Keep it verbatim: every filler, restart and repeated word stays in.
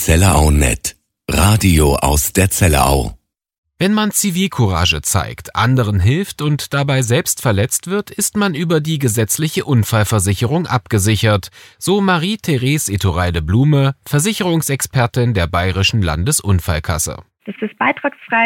Zellerau Punkt net. Radio aus der Zellerau. Wenn man Zivilcourage zeigt, anderen hilft und dabei selbst verletzt wird, ist man über die gesetzliche Unfallversicherung abgesichert. So Marie-Therese Itoreide-Blume, Versicherungsexpertin der Bayerischen Landesunfallkasse. Das ist beitragsfrei.